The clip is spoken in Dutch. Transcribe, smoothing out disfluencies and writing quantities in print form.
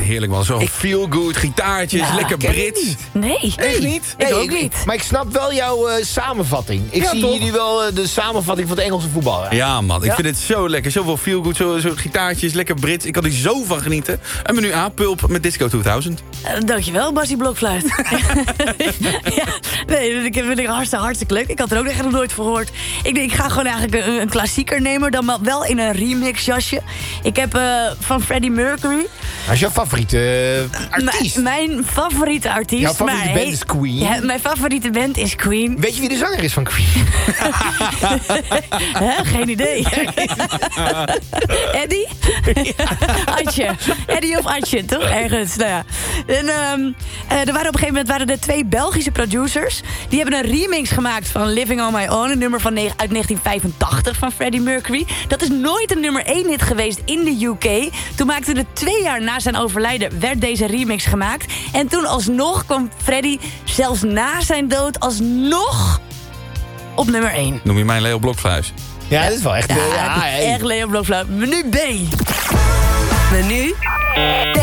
heerlijk man. Zo feel-good, gitaartjes, lekker Brits. Nee. Echt niet? Ik ook niet. Maar ik snap wel jouw samenvatting. Ik zie toch? jullie wel de samenvatting van het Engelse voetbal. Ja man, ik vind het zo lekker. Zoveel feel-good, zo gitaartjes, lekker Brits. Ik kan er zo van genieten. En menu A, Pulp met Disco 2000. Dankjewel, Basie Blokfluit. Ik vind het hartstikke leuk. Ik had er ook echt nog nooit voor gehoord. Ik ga gewoon eigenlijk een klassieker nemen, dan wel in een remix jasje. Ik heb van Freddie Mercury. Dat is jouw favoriete artiest. Mijn favoriete artiest. Jouw favoriete band is Queen. Ja, mijn favoriete band is Queen. Weet je wie de zanger is van Queen? Geen idee. Eddie? Atje. Eddie of Atje, toch? Ergens, nou ja. En, er waren op een gegeven moment er 2 Belgische producers. Die hebben een remix gemaakt van Living on My Own. Een nummer uit 1985 van Freddie Mercury. Dat is nooit een nummer 1 hit geweest in de UK. Toen maakten er 2 jaar na zijn overlijden werd deze remix gemaakt. En toen alsnog kwam Freddie zelfs na zijn dood alsnog op nummer 1. Noem je mij Leo Blokfluis? Ja, dat is wel echt... Echt Leo Blokfluit. Menu B. Menu